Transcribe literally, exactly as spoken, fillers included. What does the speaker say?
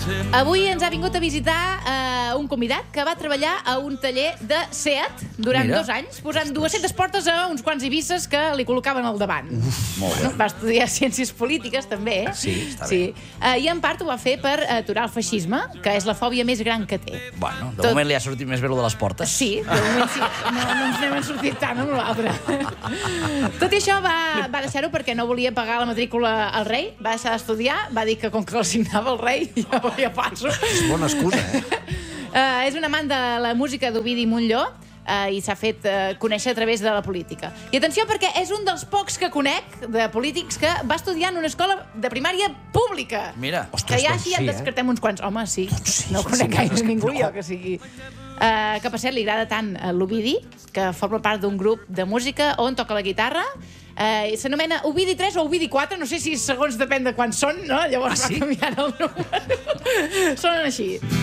Avui ens ha vingut a visitar uh, un convidat que va treballar a un taller de SEAT durant Mira. dos anys, posant dues-centes portes a uns quants Ibises que li col·locaven al davant. Uf, molt bé. Bueno, va estudiar Ciències Polítiques, també, eh? Sí, està sí. bé. Uh, I en part ho va fer per aturar el feixisme, que és la fòbia més gran que té. Bueno, de Tot... moment li ha sortit més bé de les portes. Sí, de moment sí. No, no ens n'hem sortit tant amb l'altre. Tot i això va, va deixar-ho perquè no volia pagar la matrícula al rei, va deixar d'estudiar, va dir que com que l'assignava el rei, jo ja passo. És bona excusa, eh? Uh, és un amant de la música d'Ovidi Montllor uh, i s'ha fet uh, conèixer a través de la política. I atenció, perquè és un dels pocs que conec de polítics que va estudiar en una escola de primària pública. Mira. Que ja així ja en descartem uns quants. Home, sí, no conec gaire ningú, jo que sigui. Uh, que per cert li agrada tant uh, l'Ovidi, que forma part d'un grup de música on toca la guitarra. Uh, s'anomena Ovidi tres o Ovidi quatre, no sé si segons depèn de quan són, no? Llavors ah, sí? va canviant el número. Sonen així.